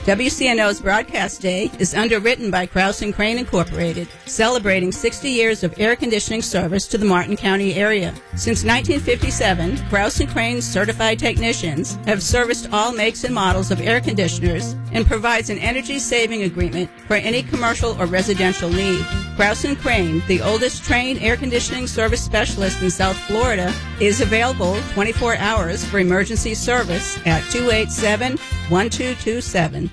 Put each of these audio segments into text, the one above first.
WCNO's Broadcast Day is underwritten by Krause & Crane Incorporated, celebrating 60 years of air conditioning service to the Martin County area. Since 1957, Krause & Crane's certified technicians have serviced all makes and models of air conditioners and provides an energy-saving agreement for any commercial or residential need. Krause & Crane, the oldest trained air conditioning service specialist in South Florida, is available 24 hours for emergency service at 287-1227.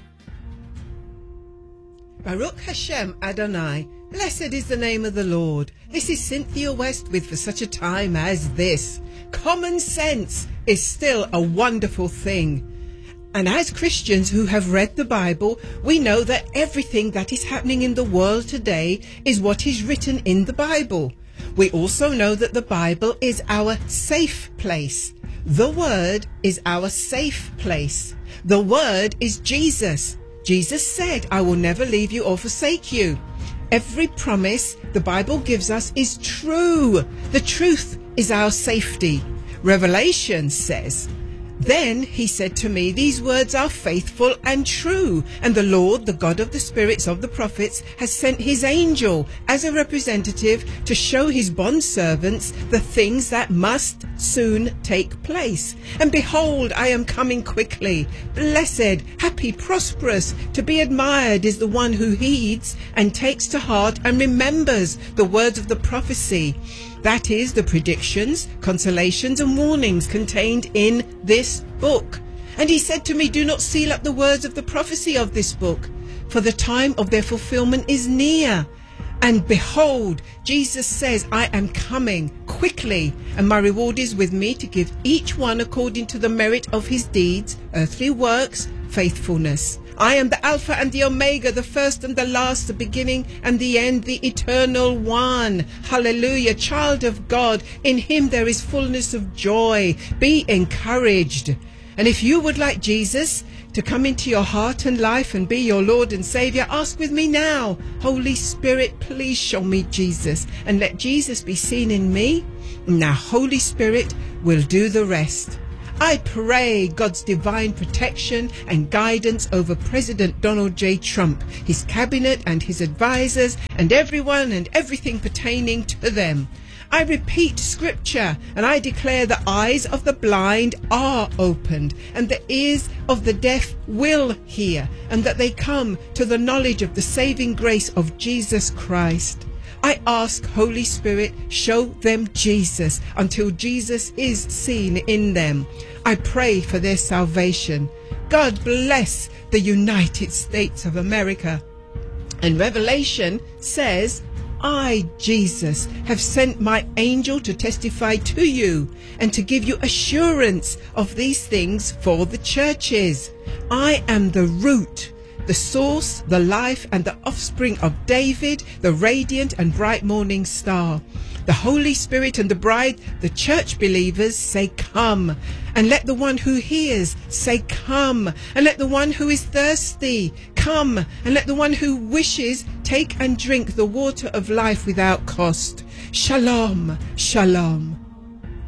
Baruch Hashem Adonai, blessed is the name of the Lord. This is Cynthia West with For Such a Time as This. Common sense is still a wonderful thing. And as Christians who have read the Bible, we know that everything that is happening in the world today is what is written in the Bible. We also know that the Bible is our safe place. The Word is our safe place. The Word is Jesus. Jesus said, I will never leave you or forsake you. Every promise the Bible gives us is true. The truth is our safety. Revelation says, Then he said to me, These words are faithful and true, and the Lord, the God of the spirits of the prophets, has sent his angel as a representative to show his bondservants the things that must soon take place. And behold, I am coming quickly. Blessed, happy, prosperous, to be admired is the one who heeds and takes to heart and remembers the words of the prophecy. That is, the predictions, consolations and warnings contained in this book. And he said to me, Do not seal up the words of the prophecy of this book, for the time of their fulfillment is near. And behold, Jesus says, I am coming quickly, and my reward is with me to give each one according to the merit of his deeds, earthly works, faithfulness. I am the Alpha and the Omega, the first and the last, the beginning and the end, the eternal one. Hallelujah. Child of God, in him there is fullness of joy. Be encouraged. And if you would like Jesus to come into your heart and life and be your Lord and Savior, ask with me now. Holy Spirit, please show me Jesus and let Jesus be seen in me. Now, Holy Spirit will do the rest. I pray God's divine protection and guidance over President Donald J. Trump, his cabinet and his advisors, and everyone and everything pertaining to them. I repeat scripture, and I declare the eyes of the blind are opened, and the ears of the deaf will hear, and that they come to the knowledge of the saving grace of Jesus Christ. I ask, Holy Spirit, show them Jesus until Jesus is seen in them. I pray for their salvation. God bless the United States of America. And Revelation says, I, Jesus, have sent my angel to testify to you and to give you assurance of these things for the churches. I am the root, the source, the life, and the offspring of David, the radiant and bright morning star. The Holy Spirit and the bride, the church believers, say, Come. And let the one who hears say, Come. And let the one who is thirsty come. And let the one who wishes take and drink the water of life without cost. Shalom, shalom.